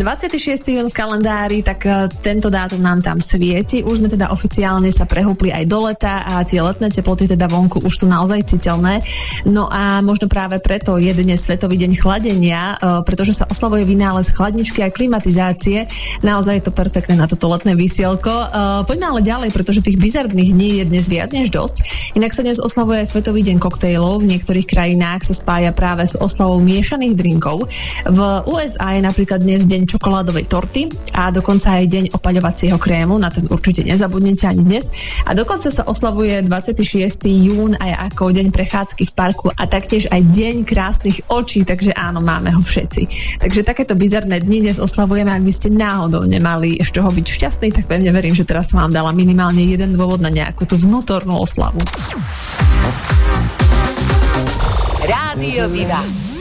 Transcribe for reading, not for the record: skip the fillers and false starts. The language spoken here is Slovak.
26. jún v kalendári, tak tento dátum nám tam svieti. Už sme teda oficiálne sa prehúpli aj do leta a tie letné teploty teda vonku už sú naozaj citeľné. No a možno práve preto je dnes Svetový deň chladenia, pretože sa oslavuje vynález chladničky a klimatizácie. Naozaj je to perfektné na toto letné vysielko. Poďme ale ďalej, pretože tých bizarných dní je dnes viac než dosť. Inak sa dnes oslavuje aj Svetový deň koktejlov. V niektorých krajinách sa spája práve s oslavou miešaných drinkov. V USA je napríklad dnes deň čokoládovej torty a dokonca aj deň opaľovacieho krému, na ten určite nezabudnete ani dnes. A dokonca sa oslavuje 26. jún aj ako deň prechádzky v parku a taktiež aj deň krásnych očí, takže áno, máme ho všetci. Takže takéto bizarné dni dnes oslavujeme, ak by ste náhodou nemali z čoho byť šťastní, tak pevne verím, že teraz som vám dala minimálne jeden dôvod na nejakú tú vnútornú oslavu. Rádio Viva.